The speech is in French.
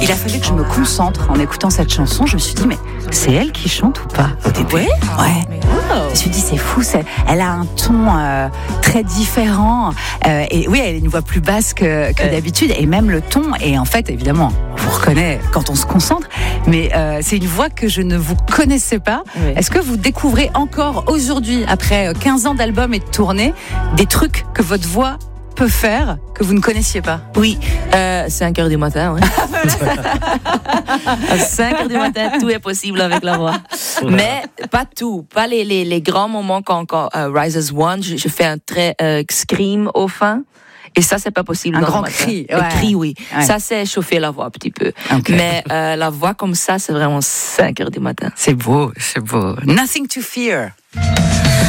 Il a fallu que je me concentre en écoutant cette chanson. Je me suis dit, mais c'est elle qui chante ou pas au début? Ouais. Je me suis dit, c'est fou. Elle a un ton très différent. Et oui, elle a une voix plus basse que d'habitude. Et même le ton. Et en fait, évidemment, on vous reconnaît quand on se concentre. Mais c'est une voix que je ne vous connaissais pas. Oui. Est-ce que vous découvrez encore aujourd'hui, après 15 ans d'albums et de tournées, des trucs que votre voix peut faire que vous ne connaissiez pas? Oui, 5h du matin, ouais. À 5h du matin, tout est possible avec la voix. Mais pas tout, pas les grands moments quand Rises One, je fais un très scream au fin. Et ça, c'est pas possible. Un grand cri. Un cri, oui. Ouais. Ça, c'est chauffer la voix un petit peu. Okay. Mais la voix comme ça, c'est vraiment 5h du matin. C'est beau, c'est beau. Nothing to fear.